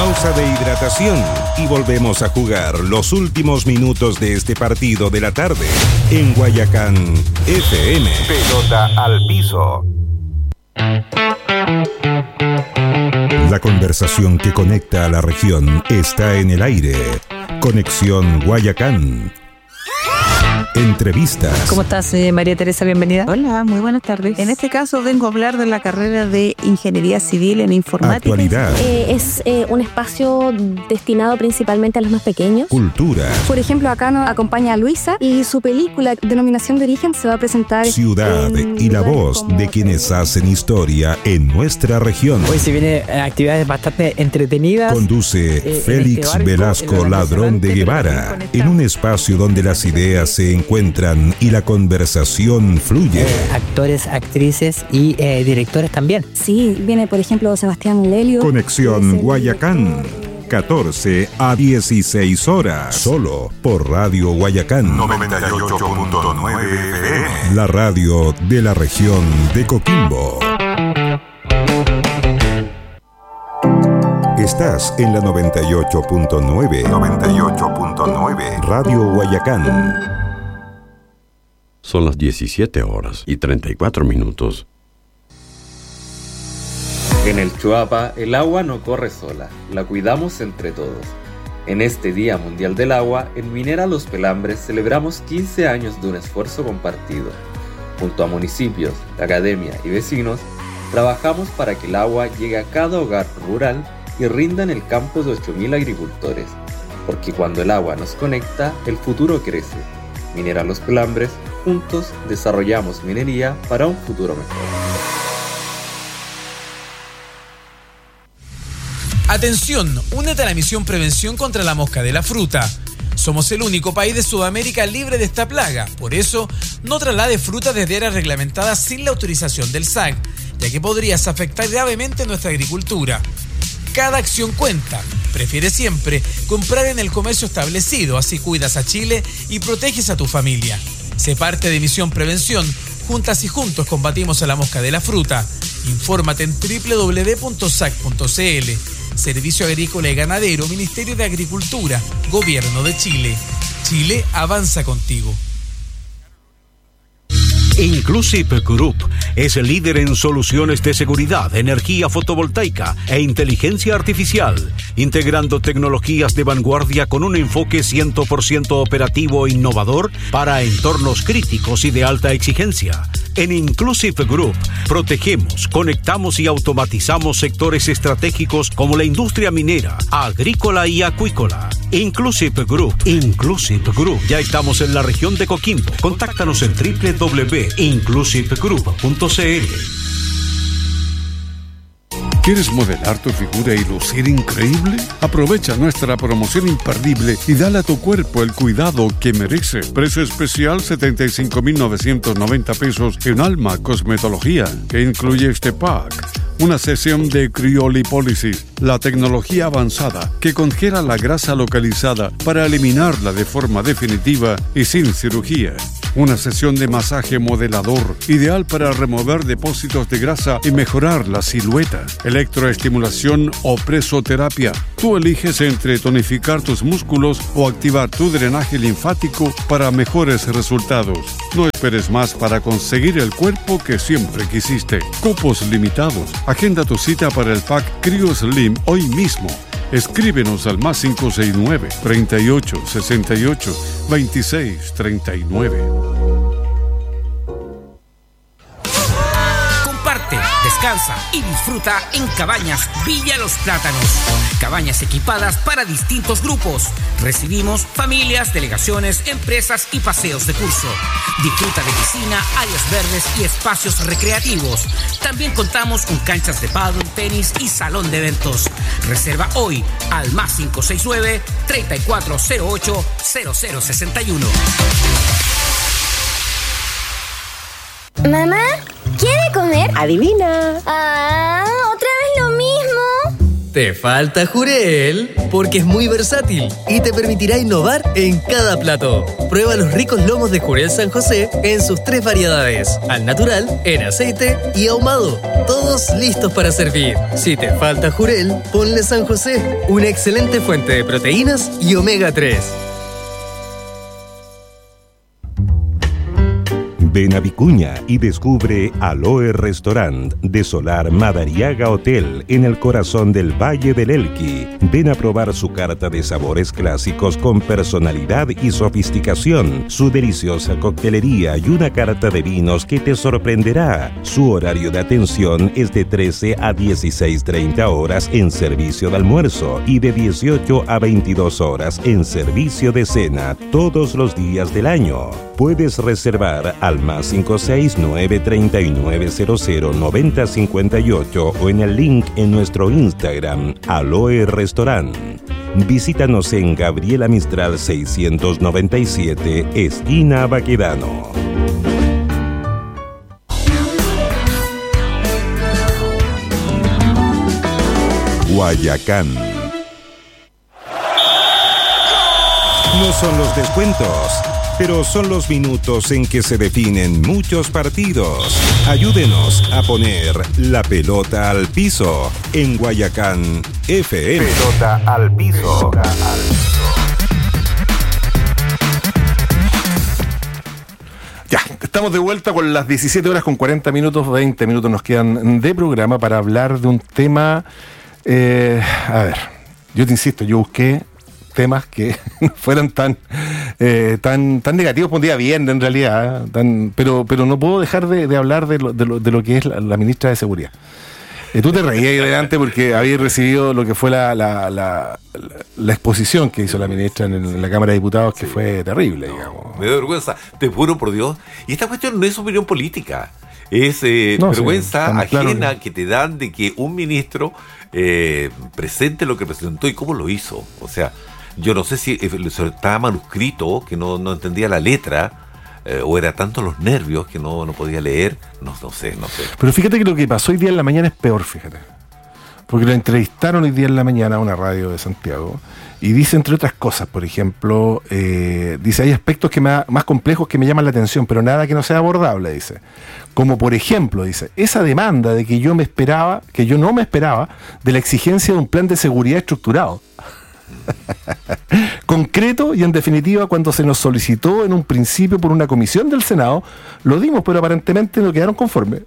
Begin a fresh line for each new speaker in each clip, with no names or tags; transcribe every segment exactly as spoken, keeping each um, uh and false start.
Pausa de hidratación y volvemos a jugar los últimos minutos de este partido de la tarde en Guayacán F M. Pelota al piso. La conversación que conecta a la región está en el aire. Conexión Guayacán. Entrevistas.
¿Cómo estás, eh, María Teresa? Bienvenida.
Hola, muy buenas tardes. En este caso vengo a hablar de la carrera de Ingeniería Civil en Informática.
Actualidad.
Eh, es eh, un espacio destinado principalmente a los más pequeños.
Cultura.
Por ejemplo, acá nos acompaña a Luisa y su película Denominación de Origen se va a presentar.
Ciudad y la voz de quienes hacen historia en nuestra región.
Hoy se vienen actividades bastante entretenidas.
Conduce
eh,
Félix
este barco,
Velasco Ladrón de Guevara, en un espacio donde las ideas se encuentran y la conversación fluye.
Eh, actores, actrices y eh, directores también.
Sí, viene por ejemplo Sebastián Lelio.
Conexión Guayacán, catorce a dieciséis horas, solo por Radio Guayacán
noventa y ocho punto nueve F M.
La radio de la región de Coquimbo. Estás en la noventa y ocho punto nueve.
noventa y ocho punto nueve
Radio Guayacán.
Son las diecisiete horas y treinta y cuatro minutos.
En el Chuapa, el agua no corre sola, la cuidamos entre todos. En este Día Mundial del Agua, en Minera Los Pelambres celebramos quince años de un esfuerzo compartido. Junto a municipios, academia y vecinos, trabajamos para que el agua llegue a cada hogar rural y rinda en el campo de ocho mil agricultores. Porque cuando el agua nos conecta, el futuro crece. Minera Los Pelambres, juntos desarrollamos minería para un futuro mejor.
Atención, únete a la misión Prevención contra la Mosca de la Fruta. Somos el único país de Sudamérica libre de esta plaga. Por eso, no traslade fruta desde áreas reglamentadas sin la autorización del S A C, ya que podrías afectar gravemente nuestra agricultura. Cada acción cuenta. Prefiere siempre comprar en el comercio establecido, así cuidas a Chile y proteges a tu familia. Sé parte de Misión Prevención. Juntas y juntos combatimos a la mosca de la fruta. Infórmate en doble u doble u doble u punto s a c punto c l. Servicio Agrícola y Ganadero, Ministerio de Agricultura, Gobierno de Chile. Chile avanza contigo.
Inclusive Group es el líder en soluciones de seguridad, energía fotovoltaica e inteligencia artificial, integrando tecnologías de vanguardia con un enfoque cien por ciento operativo e innovador para entornos críticos y de alta exigencia. En Inclusive Group protegemos, conectamos y automatizamos sectores estratégicos como la industria minera, agrícola y acuícola. Inclusive Group, Inclusive Group. Ya estamos en la región de Coquimbo. Contáctanos en doble u doble u doble u punto inclusive group punto c l.
¿Quieres modelar tu figura y lucir increíble? Aprovecha nuestra promoción imperdible y dale a tu cuerpo el cuidado que merece. Precio especial setenta y cinco mil novecientos noventa pesos en Alma Cosmetología, que incluye este pack. Una sesión de criolipólisis, la tecnología avanzada que congela la grasa localizada para eliminarla de forma definitiva y sin cirugía. Una sesión de masaje modelador, ideal para remover depósitos de grasa y mejorar la silueta. Electroestimulación o presoterapia. Tú eliges entre tonificar tus músculos o activar tu drenaje linfático para mejores resultados. No esperes más para conseguir el cuerpo que siempre quisiste. Cupos limitados. Agenda tu cita para el pack Cryo Slim hoy mismo. Escríbenos al más cinco seis nueve, treinta y ocho, sesenta y ocho, veintiséis, treinta y nueve.
Comparte, descansa y disfruta en Cabañas Villa Los Plátanos. Cabañas equipadas para distintos grupos. Recibimos familias, delegaciones, empresas y paseos de curso. Disfruta de piscina, áreas verdes y espacios recreativos. También contamos con canchas de pádel, tenis y salón de eventos. Reserva hoy al más cinco seis nueve, treinta y cuatro cero ocho, cero cero sesenta y uno.
Mamá, ¿quiere comer?
Adivina.
Ah, ¿otra vez lo mismo?
Te falta jurel, porque es muy versátil y te permitirá innovar en cada plato. Prueba los ricos lomos de Jurel San José en sus tres variedades: al natural, en aceite y ahumado. Todos listos para servir. Si te falta jurel, ponle San José, una excelente fuente de proteínas y omega tres.
Ven a Vicuña y descubre Aloe Restaurant de Solar Madariaga Hotel en el corazón del Valle del Elqui. Ven a probar su carta de sabores clásicos con personalidad y sofisticación, su deliciosa coctelería y una carta de vinos que te sorprenderá. Su horario de atención es de trece a dieciséis treinta horas en servicio de almuerzo y de dieciocho a veintidós horas en servicio de cena todos los días del año. Puedes reservar al más cinco seis nueve tres nueve cero cero nueve cero cinco ocho o en el link en nuestro Instagram, Aloe Restaurant. Visítanos en Gabriela Mistral seiscientos noventa y siete, esquina Baquedano. Guayacán. No son los descuentos, pero son los minutos en que se definen muchos partidos. Ayúdenos a poner la pelota al piso en Guayacán F M.
Pelota al piso. Pelota al piso.
Ya, estamos de vuelta con las diecisiete horas con cuarenta minutos, veinte minutos nos quedan de programa para hablar de un tema. Eh, a ver, yo te insisto, yo busqué temas que no fueran tan eh, tan tan negativos por un día viernes en realidad, ¿eh? tan, pero pero no puedo dejar de, de hablar de lo, de, lo, de lo que es la, la ministra de Seguridad. Eh, tú te reías ahí delante porque habías recibido lo que fue la, la, la, la, la exposición que hizo la ministra en, el, en la Cámara de Diputados, que sí, fue terrible, no, digamos.
Me da vergüenza, te juro por Dios. Y esta cuestión no es opinión política, es eh, no, vergüenza sí, ajena claro que te dan de que un ministro eh, presente lo que presentó y cómo lo hizo. O sea, yo no sé si estaba manuscrito, que no, no entendía la letra, eh, o era tanto los nervios que no, no podía leer, no, no sé, no sé.
Pero fíjate que lo que pasó hoy día en la mañana es peor, fíjate. Porque lo entrevistaron hoy día en la mañana a una radio de Santiago, y dice, entre otras cosas, por ejemplo, eh, dice, hay aspectos que me, más complejos que me llaman la atención, pero nada que no sea abordable, dice. Como por ejemplo, dice, esa demanda de que yo me esperaba, que yo no me esperaba, de la exigencia de un plan de seguridad estructurado. Concreto y en definitiva, cuando se nos solicitó en un principio por una comisión del Senado, lo dimos, pero aparentemente no quedaron conformes.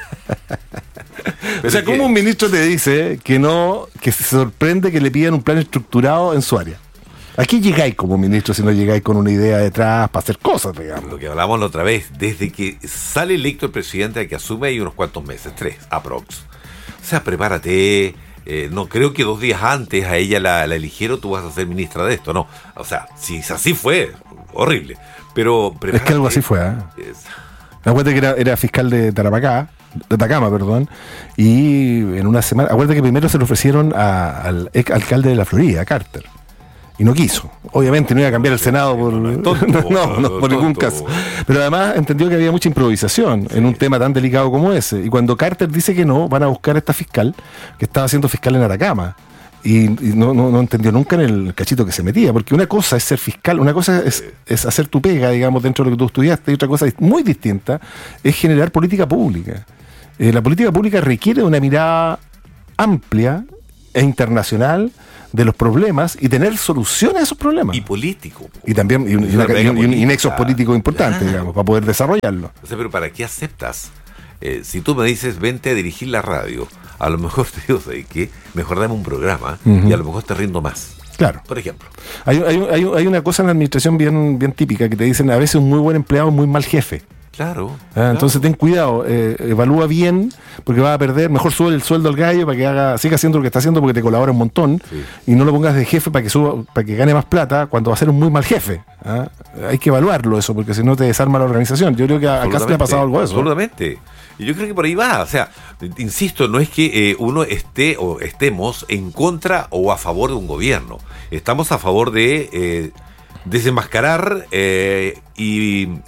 O sea, ¿cómo un ministro te dice que no, que se sorprende que le pidan un plan estructurado en su área? ¿A qué llegáis como ministro si no llegáis con una idea detrás para hacer cosas, digamos?
Lo que hablamos la otra vez, desde que sale electo el presidente a que asume hay unos cuantos meses, tres, aprox. O sea, prepárate. Eh, no creo que dos días antes a ella la, la eligieron, tú vas a ser ministra de esto, no. O sea, si así fue, horrible. Pero
es que algo así fue, ¿eh? Es... Acuérdate que era, era fiscal de Tarapacá, de Atacama, perdón, y en una semana, acuérdate que primero se lo ofrecieron a, al ex alcalde de la Florida, Carter, y no quiso. Obviamente no iba a cambiar el Senado por, no, tonto, no, no, no, por ningún caso. Pero además entendió que había mucha improvisación sí. en un tema tan delicado como ese. Y cuando Carter dice que no, van a buscar a esta fiscal, que estaba siendo fiscal en Atacama. Y, y no, no, no entendió nunca en el cachito que se metía. Porque una cosa es ser fiscal, una cosa es, es hacer tu pega, digamos, dentro de lo que tú estudiaste, y otra cosa muy distinta es generar política pública. Eh, la política pública requiere de una mirada amplia e internacional de los problemas y tener soluciones a esos problemas.
Y político.
Y también y, y, una, y, un, y nexos políticos importantes, ah. digamos, para poder desarrollarlo.
O sea, pero ¿para qué aceptas? Eh, si tú me dices, vente a dirigir la radio, a lo mejor te digo, ¿sabes qué? Mejor dame un programa uh-huh. y a lo mejor te rindo más.
Claro.
Por ejemplo.
Hay, hay, hay, hay una cosa en la administración bien, bien típica que te dicen, a veces un muy buen empleado es muy mal jefe.
Claro,
ah,
claro.
Entonces ten cuidado, eh, evalúa bien, porque vas a perder, mejor sube el sueldo al gallo para que haga, siga haciendo lo que está haciendo porque te colabora un montón, sí. y no lo pongas de jefe para que suba, para que gane más plata cuando va a ser un muy mal jefe. ¿ah? Hay que evaluarlo eso, porque si no te desarma la organización. Yo creo que acá se le ha pasado algo de eso.
Absolutamente. Y yo creo que por ahí va, o sea, insisto, no es que eh, uno esté o estemos en contra o a favor de un gobierno. Estamos a favor de eh, desenmascarar eh, y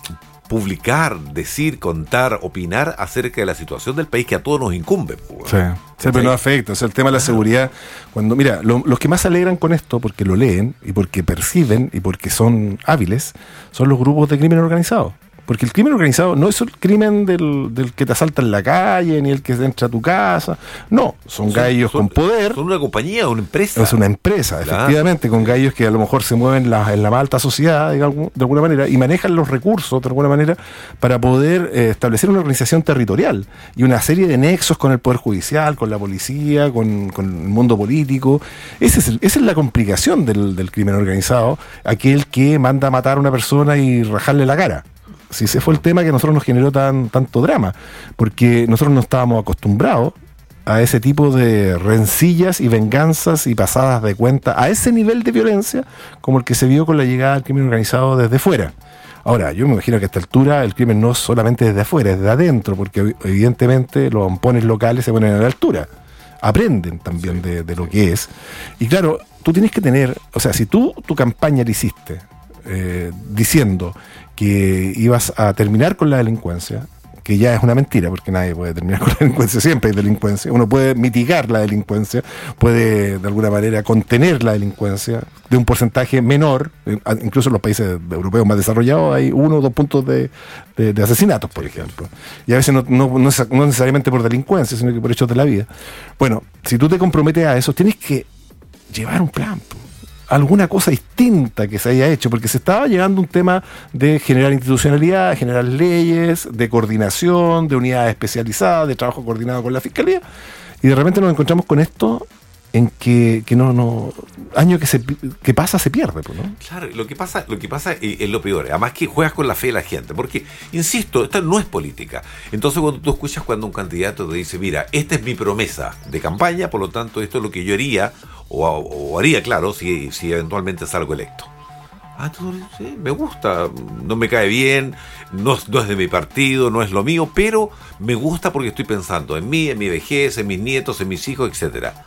publicar, decir, contar, opinar acerca de la situación del país que a todos nos incumbe. Pues.
Sí, siempre nos afecta. O sea, el tema de la seguridad, cuando mira, lo, los que más se alegran con esto, porque lo leen y porque perciben y porque son hábiles, son los grupos de crimen organizado. Porque el crimen organizado no es el crimen del, del que te asalta en la calle, ni el que entra a tu casa. No, son, son gallos son, con poder.
Son una compañía, una empresa.
Es una empresa, claro. Efectivamente, con gallos que a lo mejor se mueven la, en la más alta sociedad, digamos, de alguna manera, y manejan los recursos, de alguna manera, para poder eh, establecer una organización territorial y una serie de nexos con el Poder Judicial, con la policía, con, con el mundo político. Ese es el, esa es la complicación del, del crimen organizado, aquel que manda a matar a una persona y rajarle la cara. Si ese fue el tema que a nosotros nos generó tan, tanto drama, porque nosotros no estábamos acostumbrados a ese tipo de rencillas y venganzas y pasadas de cuenta, a ese nivel de violencia como el que se vio con la llegada del crimen organizado desde fuera. Ahora, yo me imagino que a esta altura el crimen no es solamente desde afuera, es desde adentro, porque evidentemente los ampones locales se ponen a la altura, aprenden también de, de lo que es. Y claro, tú tienes que tener, o sea, si tú tu campaña la hiciste eh, diciendo que ibas a terminar con la delincuencia, que ya es una mentira, porque nadie puede terminar con la delincuencia, siempre hay delincuencia, uno puede mitigar la delincuencia, puede de alguna manera contener la delincuencia de un porcentaje menor, incluso en los países europeos más desarrollados hay uno o dos puntos de, de, de asesinatos, por ejemplo, y a veces no, no, no, no necesariamente por delincuencia, sino que por hechos de la vida. Bueno, si tú te comprometes a eso, tienes que llevar un plan, alguna cosa distinta que se haya hecho, porque se estaba llegando un tema de generar institucionalidad, de generar leyes, de coordinación, de unidades especializadas, de trabajo coordinado con la Fiscalía, y de repente nos encontramos con esto en que, que no, no, año que se que pasa se pierde, pues, ¿no?
Claro, lo que pasa, lo que pasa es, es lo peor, además que juegas con la fe de la gente, porque, insisto, esta no es política. Entonces cuando tú escuchas cuando un candidato te dice, mira, esta es mi promesa de campaña, por lo tanto esto es lo que yo haría, o, o haría, claro, si, si eventualmente salgo electo. Ah, tú, sí, me gusta, no me cae bien, no, no es de mi partido, no es lo mío, pero me gusta porque estoy pensando en mí, en mi vejez, en mis nietos, en mis hijos, etcétera.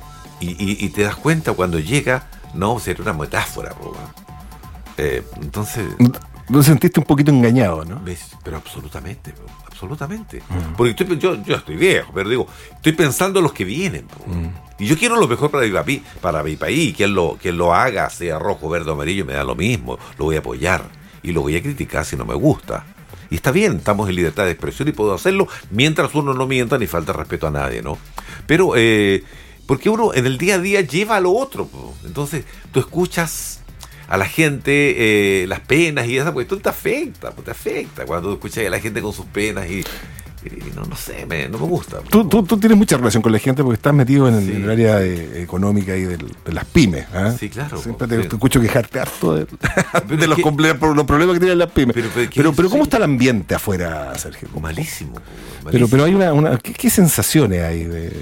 Y, y, y te das cuenta cuando llega, no, sería una metáfora, eh, entonces...
Lo sentiste un poquito engañado, ¿no?
¿Ves? Pero absolutamente, bro, absolutamente. Mm. Porque estoy, yo, yo estoy viejo, pero digo, estoy pensando en los que vienen, mm. y yo quiero lo mejor para mi, papi, para mi país, quien lo, quien lo haga, sea rojo, verde o amarillo, me da lo mismo, lo voy a apoyar, y lo voy a criticar si no me gusta. Y está bien, estamos en libertad de expresión y puedo hacerlo mientras uno no mienta ni falta respeto a nadie, ¿no? Pero... Eh, porque uno en el día a día lleva a lo otro, po. Entonces tú escuchas a la gente eh, las penas y esa cuestión te afecta, pues te afecta cuando tú escuchas a la gente con sus penas y, y no, no sé, me, no me gusta.
Tú, tú, tú tienes mucha relación con la gente porque estás metido en, sí. en el área de, económica y de, de las pymes, ¿eh?
Sí, claro.
Siempre te, te escucho quejarte harto de, de los, comple- por los problemas que tienen las pymes. Pero, pero, pero, pero ¿cómo sí. está el ambiente afuera, Sergio?
Malísimo. malísimo.
Pero, pero hay una, una ¿qué, qué sensaciones hay de...?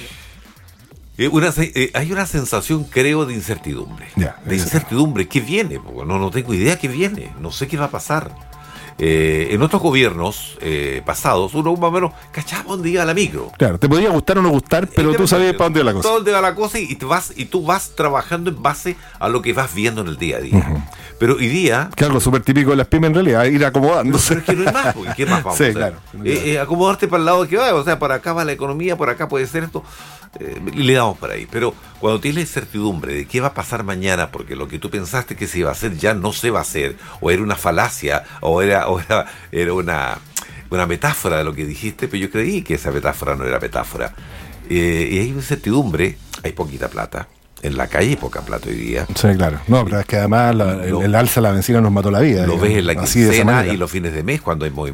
Eh, una, eh, hay una sensación, creo, de incertidumbre.
Ya,
de incertidumbre. ¿Qué viene? No, no tengo idea qué viene. No sé qué va a pasar. Eh, en otros gobiernos eh, pasados, uno más o menos cachaba dónde iba la micro.
Claro, te podía gustar o no gustar, pero eh, tú sabías para dónde iba la cosa.
Para dónde va la cosa y, te vas, y tú vas trabajando en base a lo que vas viendo en el día a día. Uh-huh. Pero hoy día...
Que algo súper típico de las pymes en realidad, ir acomodándose.
Pero es que no es más, porque ¿qué más vamos
sí,
a hacer?
Claro,
eh, eh, acomodarte para el lado que va, o sea, para acá va la economía, por acá puede ser esto, eh, y le damos para ahí. Pero cuando tienes la incertidumbre de qué va a pasar mañana, porque lo que tú pensaste que se iba a hacer ya no se va a hacer, o era una falacia, o era, o era, era una, una metáfora de lo que dijiste, pero yo creí que esa metáfora no era metáfora. Eh, y hay incertidumbre, hay poquita plata. En la calle hay poca plata hoy día.
Sí, claro. No, pero es que además la, el, el alza de la benzina nos mató la vida.
Lo digamos, ves en la quincena y los fines de mes cuando hay movimiento.